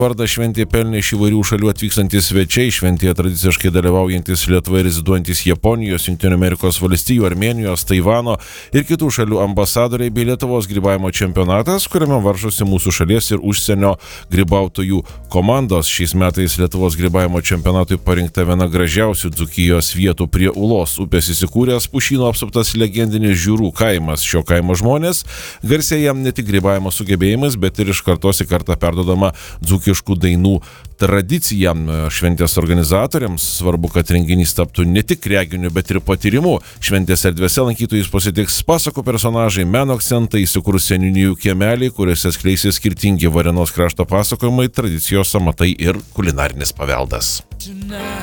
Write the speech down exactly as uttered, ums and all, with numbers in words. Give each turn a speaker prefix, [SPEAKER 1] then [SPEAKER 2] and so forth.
[SPEAKER 1] Vardą šventėje pelnė iš įvairių šalių atvykstantys svečiai, šventėje tradiciškai dalyvaujantis Lietuvoje reziduojantis Japonijos, Jungtinių Amerikos valstijų, Armėnijos, Taivano ir kitų šalių ambasadoriai bei Lietuvos grybavimo čempionatas, kuriame varžosi mūsų šalies ir užsienio grybautojų komandos. Šiais metais Lietuvos grybavimo čempionatui parinkta viena gražiausių Dzūkijos vietų prie Ulos upės įsikūręs pušyno apsuptas legendinis Žiūrų kaimas. Šio kaimo žmonės garsėja ne tik grybavimo sugebėjimais, bet ir iš kartos į kartą perdodama dzūkiškų dainų tradicija. Šventės organizatoriams svarbu, kad renginys taptų ne tik reginiu, bet ir patyrimu. Šventės erdvėse lankytojus pasitiks pasakų personažai, meno akcentai, įsikurs seniūnijų kiemeliai, kuriuose skleisis skirtingi Varėnos krašto pasakojimai, tradicijos, amatai ir kulinarinis paveldas.